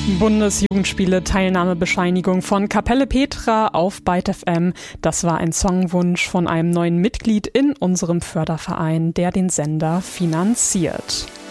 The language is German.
Bundesjugendspiele Teilnahmebescheinigung von Kapelle Petra auf Byte FM. Das war ein Songwunsch von einem neuen Mitglied in unserem Förderverein, der den Sender finanziert.